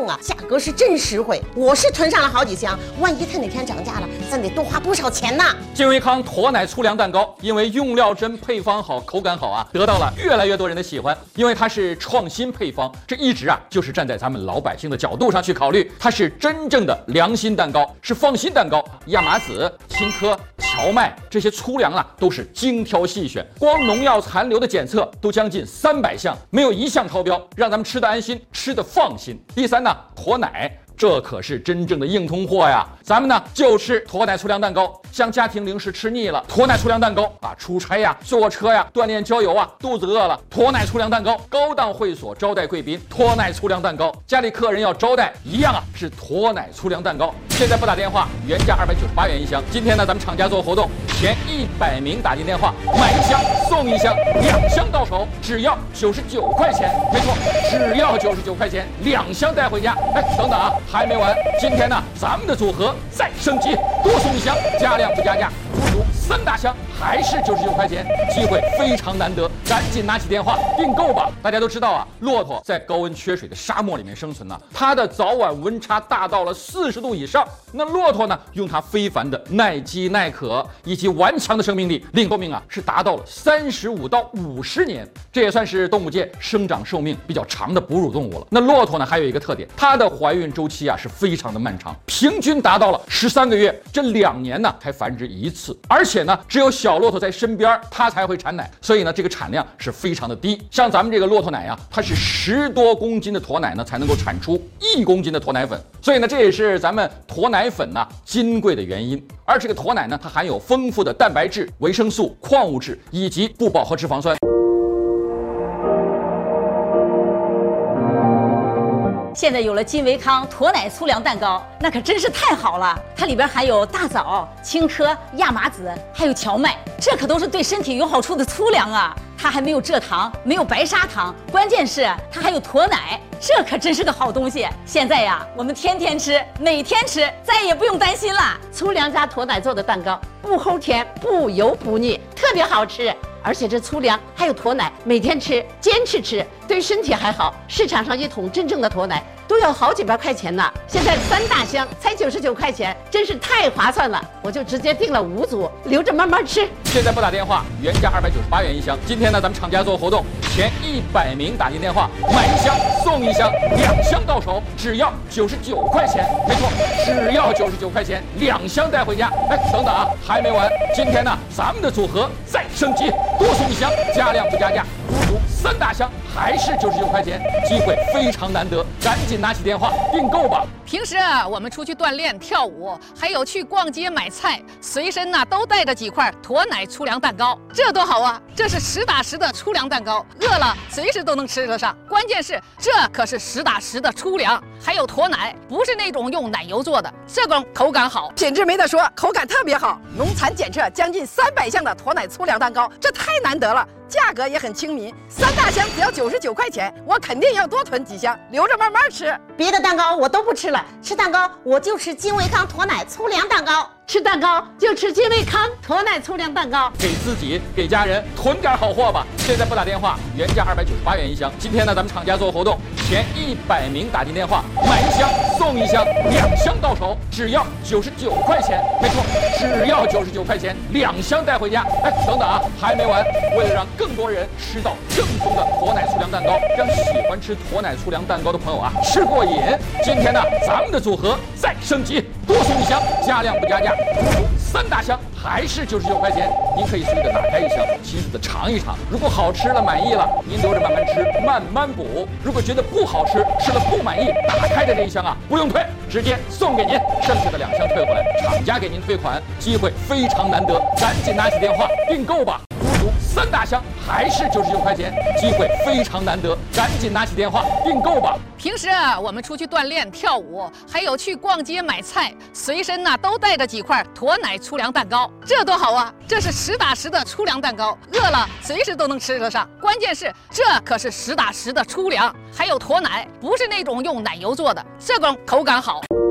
啊，价格是真实惠。我是囤上了好几箱，万一它哪天涨价了，咱得多花不少钱呢。 金维康驼奶粗粮蛋糕，因为用料真、配方好、口感好啊，得到了越来越多人的喜欢。因为它是创新配方，这一直就是站在咱们老百姓的角度上去考虑，它是真正的良心蛋糕，是放心蛋糕。亚麻籽、青稞、荞麦这些粗粮都是精挑细选，光农药残留的检测都将近300项，没有一项超标，让咱们吃得安心，吃得放心。第三呢，驼奶。这可是真正的硬通货呀！咱们呢就吃驼奶粗粮蛋糕，像家庭零食吃腻了，驼奶粗粮蛋糕出差呀、坐车呀、锻炼郊游肚子饿了，驼奶粗粮蛋糕；高档会所招待贵宾，驼奶粗粮蛋糕；家里客人要招待，一样是驼奶粗粮蛋糕。现在拨打电话，原价298元一箱。今天呢，咱们厂家做活动，前100名打进电话，买1箱送1箱，2箱到手，只要99块钱。没错，只要99块钱，2箱带回家。等等还没完，今天呢，咱们的组合再升级，多送1箱，加量不加价，足足3大箱，还是99块钱，机会非常难得，赶紧拿起电话订购吧！大家都知道骆驼在高温缺水的沙漠里面生存它的早晚温差大到了40度以上。那骆驼呢，用它非凡的耐饥耐渴以及顽强的生命力，令寿命是达到了35到50年，这也算是动物界生长寿命比较长的哺乳动物了。那骆驼呢，还有一个特点，它的怀孕周期是非常的漫长，平均达到了13个月，这2年呢才繁殖1次，而且呢，只有小骆驼在身边，它才会产奶，所以呢，这个产量是非常的低。像咱们这个骆驼奶它是10多公斤的驼奶呢，才能够产出1公斤的驼奶粉，所以呢，这也是咱们驼奶粉金贵的原因。而这个驼奶呢，它含有丰富的蛋白质、维生素、矿物质以及不饱和脂肪酸。 现在有了金维康驼奶粗粮蛋糕，那可真是太好了！它里边含有大枣、青稞、亚麻籽，还有荞麦，这可都是对身体有好处的粗粮啊！它还没有蔗糖，没有白砂糖，关键是它还有驼奶，这可真是个好东西。现在我们天天吃，每天吃，再也不用担心了。 粗粮加驼奶做的蛋糕，不齁甜，不油不腻，特别好吃。而且这粗粮还有驼奶，每天吃，坚持吃，对身体还好。市场上1桶真正的驼奶都要好几百块钱呢，现在3大箱才99块钱，真是太划算了。我就直接订了5组，留着慢慢吃。 现在拨打电话，原价298元一箱。今天呢，咱们厂家做活动，前100名打进电话，买1箱送1箱，2箱到手，只要99块钱。没错，只要99块钱，2箱带回家。等等还没完，今天呢，咱们的组合再升级，多送1箱，加量不加价，足足3大箱，还是99块钱，机会非常难得，赶紧拿起电话订购吧。 平时我们出去锻炼、跳舞，还有去逛街买菜，随身都带着几块驼奶粗粮蛋糕，这多好啊！这是实打实的粗粮蛋糕，饿了随时都能吃得上。关键是这可是实打实的粗粮，还有驼奶，不是那种用奶油做的，这种口感好， 品质没得说，口感特别好。农残检测将近300项的驼奶粗粮蛋糕，这太难得了。价格也很亲民，3大箱只要99块钱，我肯定要多囤几箱，留着慢慢吃。 别的蛋糕我都不吃了，吃蛋糕我就吃金维康驼奶粗粮蛋糕。 吃蛋糕就吃金维康驼奶粗粮蛋糕， 给自己给家人囤点好货吧。现在拨打电话，原价298元一箱。今天呢，咱们厂家做活动，前100名打进电话，买1箱送1箱，2箱到手，只要99块钱。没错，只要99块钱，2箱带回家。等等还没完，为了让更多人吃到正宗的驼奶粗粮蛋糕，让喜欢吃驼奶粗粮蛋糕的朋友吃过瘾。今天呢，咱们的组合再升级，多送1箱，加量不加价，足足3大箱，还是99块钱。您可以随着打开1箱，亲自的尝一尝。如果好吃了、满意了，您留着慢慢吃，慢慢补。如果觉得不好吃，吃了不满意，打开的这1箱不用退，直接送给您，剩下的2箱退回来，厂家给您退款，机会非常难得，赶紧拿起电话订购吧。3大箱，还是99块钱，机会非常难得，赶紧拿起电话订购吧。 平时我们出去锻炼、跳舞，还有去逛街买菜，随身都带着几块驼奶粗粮蛋糕，这多好啊！这是实打实的粗粮蛋糕，饿了随时都能吃得上。关键是这可是实打实的粗粮，还有驼奶，不是那种用奶油做的，这种口感好。